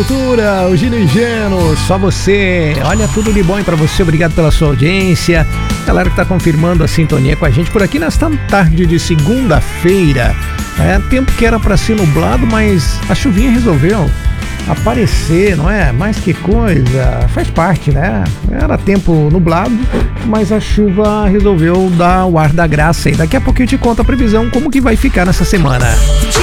Cultura, o Gino e Geno, só você. Olha, tudo de bom aí pra você, obrigado pela sua audiência. Galera que tá confirmando a sintonia com a gente por aqui nesta tarde de segunda-feira. Tempo que era pra ser nublado, mas a chuvinha resolveu aparecer, não é? Mas que coisa, faz parte, né? Era tempo nublado, mas a chuva resolveu dar o ar da graça. E daqui a pouco eu te conto a previsão, como que vai ficar nessa semana.